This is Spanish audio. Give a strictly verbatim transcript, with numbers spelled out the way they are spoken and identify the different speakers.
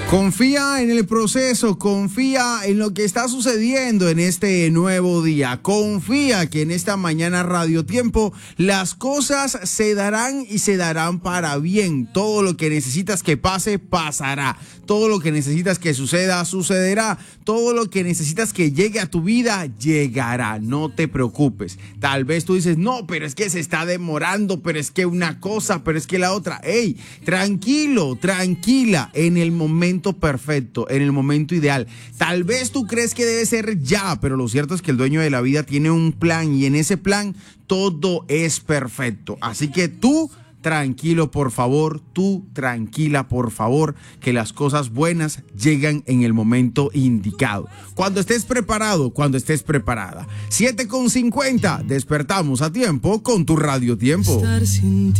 Speaker 1: Confía en el proceso, confía en lo que está sucediendo en este nuevo día, confía que en esta mañana Radio Tiempo las cosas se darán y se darán para bien. Todo lo que necesitas que pase, pasará. Todo lo que necesitas que suceda, sucederá. Todo lo que necesitas que llegue a tu vida, llegará. No te preocupes. Tal vez tú dices, no, pero es que se está demorando, pero es que una cosa, pero es que la otra. Ey, tranquilo, tranquila, en el momento perfecto, en el momento ideal. Tal vez tú crees que debe ser ya, pero lo cierto es que el dueño de la vida tiene un plan y en ese plan todo es perfecto. Así que tú tranquilo, por favor, tú tranquila, por favor, que las cosas buenas llegan en el momento indicado. Cuando estés preparado, cuando estés preparada. siete con cincuenta, despertamos a tiempo con tu Radio Tiempo.